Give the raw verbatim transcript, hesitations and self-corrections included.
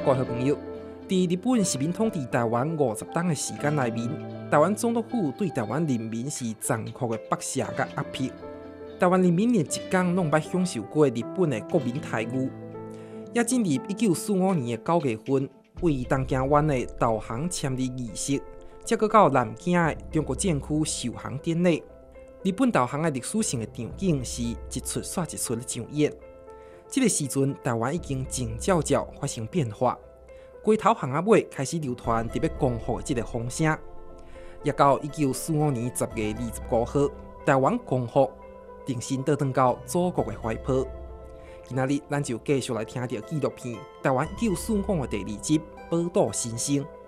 各位好朋友，在日本殖民统治台湾五十冬的时间内面，台湾总督府对台湾人民是残酷的剥削甲压迫。台湾人民连一天拢捌享受过日本的国民待遇。也进入一九四五年的九月份，为东京湾的导航签字仪式，才搁到南京的中国政区授航典礼。日本导航的历史性的场景是一出煞一出的上演。这个时阵，台湾已经静悄悄发生变化，街头巷仔尾开始流传特别光复的这个风声。也到一九四五年十月二十五号，台湾光复，重新倒转到祖国的怀抱。今仔日，咱就继续来听到纪录片《台湾一九四五》的第二集《宝岛新生》。